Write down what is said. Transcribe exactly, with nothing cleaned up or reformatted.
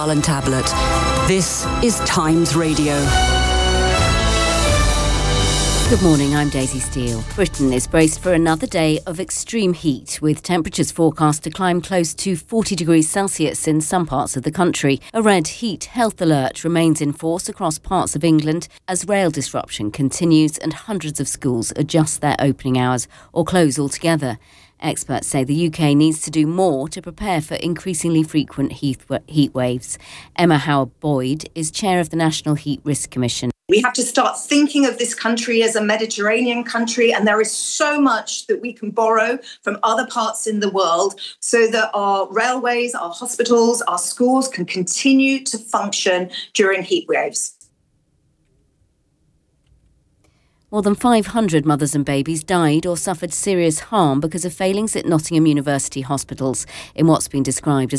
And tablet. This is Times Radio. Good morning, I'm Daisy Steele. Britain is braced for another day of extreme heat, with temperatures forecast to climb close to forty degrees Celsius in some parts of the country. A red heat health alert remains in force across parts of England as rail disruption continues and hundreds of schools adjust their opening hours or close altogether. Experts say the U K needs to do more to prepare for increasingly frequent heat, heat waves. Emma Howard-Boyd is chair of the National Heat Risk Commission. We have to start thinking of this country as a Mediterranean country, and there is so much that we can borrow from other parts in the world so that our railways, our hospitals, our schools can continue to function during heat waves. More than five hundred mothers and babies died or suffered serious harm because of failings at Nottingham University hospitals in what's been described as